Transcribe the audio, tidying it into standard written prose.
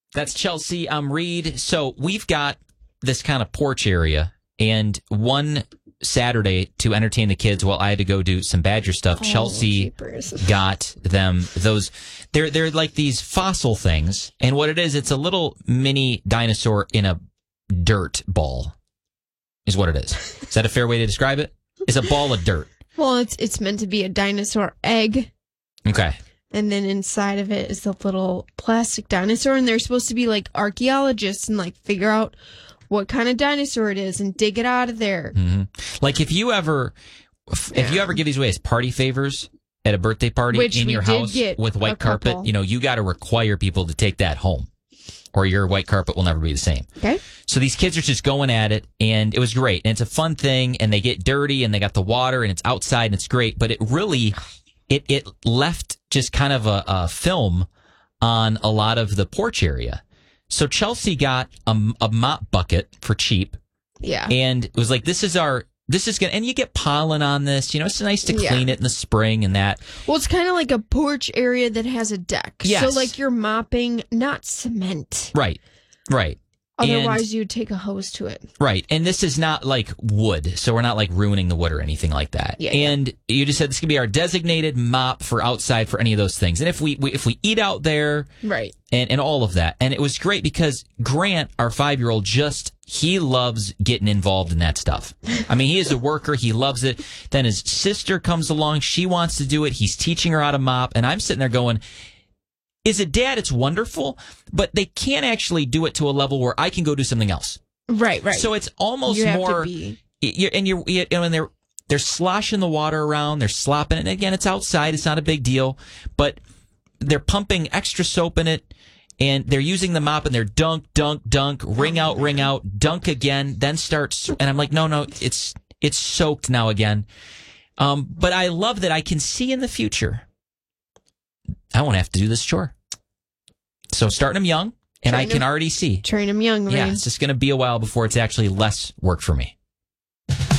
That's Chelsea. I'm Reed. So we've got this kind of porch area, and one Saturday to entertain the kids while I had to go do some Badger stuff. Chelsea jeepers. got them those. They're like these fossil things, and what it is, it's a little mini dinosaur in a dirt ball, is what it is. Is that a fair way to describe it? It's a ball of dirt. Well, it's meant to be a dinosaur egg. Okay. And then inside of it is the little plastic dinosaur, and they're supposed to be like archaeologists and like figure out what kind of dinosaur it is and dig it out of there. Mm-hmm. Like if you ever give these away as party favors at a birthday party in your house with white carpet, you got to require people to take that home, or your white carpet will never be the same. Okay. So these kids are just going at it, and it was great. And it's a fun thing, and they get dirty, and they got the water, and it's outside, and it's great. But it really, it left just kind of a film on a lot of the porch area. So Chelsea got a mop bucket for cheap. Yeah. And it was like, this is going, and you get pollen on this, it's nice to clean it in the spring and that. Well, it's kind of like a porch area that has a deck. Yes. So like you're mopping, not cement. Right. Otherwise, you'd take a hose to it. Right. And this is not like wood, so we're not like ruining the wood or anything like that. Yeah, and you just said this could be our designated mop for outside for any of those things. And if we eat out there, right, and all of that. And it was great because Grant, our 5-year-old, he loves getting involved in that stuff. I mean, he is a worker. He loves it. Then his sister comes along. She wants to do it. He's teaching her how to mop. And I'm sitting there going, is it, Dad? It's wonderful, but they can't actually do it to a level where I can go do something else. Right. So it's almost more, and they're sloshing the water around, they're slopping it. And again, it's outside, it's not a big deal, but they're pumping extra soap in it, and they're using the mop, and they're dunk, ring out, dunk again, then start. And I'm like, no, it's soaked now again. But I love that I can see in the future, I won't have to do this chore. So starting them young, and I can already see. Train them young, right? Yeah, it's just going to be a while before it's actually less work for me.